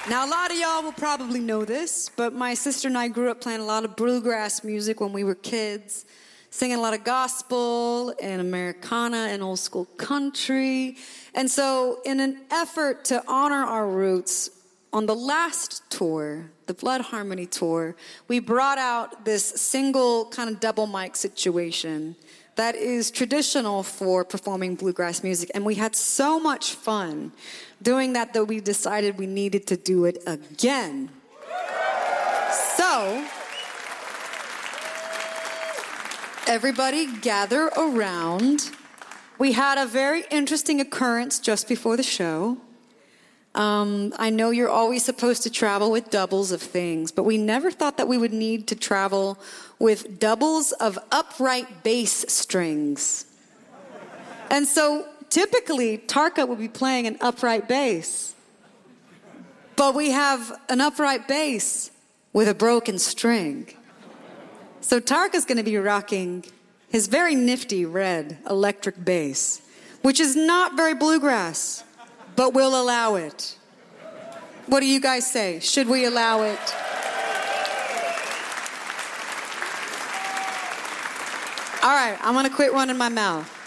Now, a lot of y'all will probably know this, but my sister and I grew up playing a lot of bluegrass music when we were kids, singing a lot of gospel and Americana and old school country. And so in an effort to honor our roots, on the last tour, the Blood Harmony tour, we brought out this single kind of double mic situation that is traditional for performing bluegrass music. And we had so much fun doing that we decided we needed to do it again. So, everybody gather around. We had a very interesting occurrence just before the show. I know you're always supposed to travel with doubles of things, but we never thought that we would need to travel with doubles of upright bass strings. And so typically Tarka would be playing an upright bass, but we have an upright bass with a broken string. So Tarka's going to be rocking his very nifty red electric bass, which is not very bluegrass, but we'll allow it. What do you guys say? Should we allow it? All right, I'm going to quit running my mouth.